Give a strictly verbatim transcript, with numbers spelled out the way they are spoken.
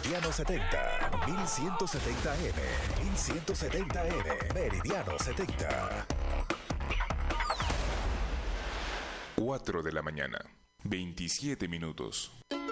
Meridiano setenta, mil ciento setenta M, mil ciento setenta M, Meridiano setenta. cuatro de la mañana, veintisiete minutos.